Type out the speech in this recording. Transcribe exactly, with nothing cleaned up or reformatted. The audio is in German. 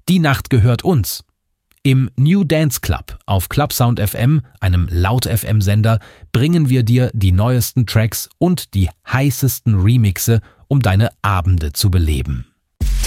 Die Nacht gehört uns. Im New Dance Club auf Clubsound F M, einem Laut-F M-Sender, bringen wir dir die neuesten Tracks und die heißesten Remixe, um deine Abende zu beleben.